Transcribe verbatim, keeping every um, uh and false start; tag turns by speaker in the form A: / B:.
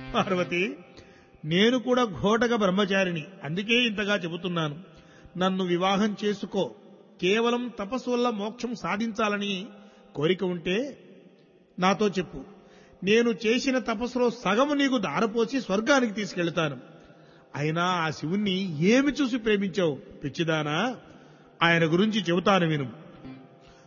A: పార్వతి, నేను కూడా ఘోటక బ్రహ్మచారిని, అందుకే ఇంతగా చెబుతున్నాను. నన్ను వివాహం చేసుకో. కేవలం తపస్సు వల్ల మోక్షం సాధించాలని కోరిక ఉంటే నాతో చెప్పు. నేను చేసిన తపస్సులో సగము నీకు దారపోసి స్వర్గానికి తీసుకెళ్తాను. అయినా ఆ శివుణ్ణి ఏమి చూసి ప్రేమించావు పిచ్చిదానా? ఆయన గురించి చెబుతాను విను.